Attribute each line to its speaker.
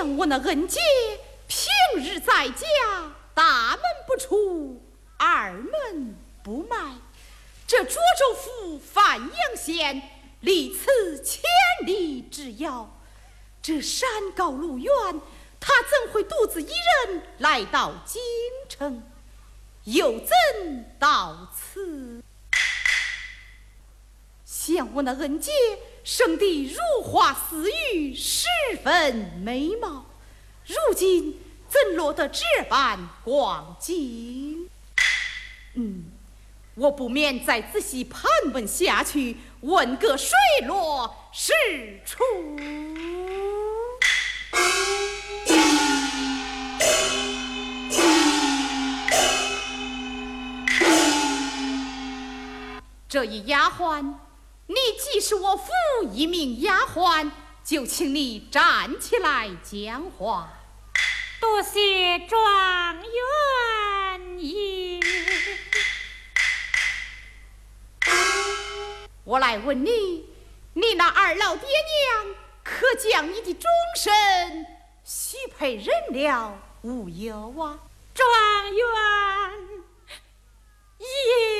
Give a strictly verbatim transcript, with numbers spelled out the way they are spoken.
Speaker 1: 像我那恩姐，平日在家大门不出，二门不迈。这涿州府范阳县离此千里之遥，这山高路远，他怎会独自一人来到京城？又怎到此？像我那恩姐生得如花似玉，十分美貌，如今怎落得这般光景？嗯，我不免再仔细盘问下去，问个水落石出。这一丫鬟，你既是我府一名丫鬟，就请你站起来讲话。
Speaker 2: 多谢状元爷。
Speaker 1: 我来问你，你那二老爹娘可将你的终身许配人了无有啊？
Speaker 2: 状元爷。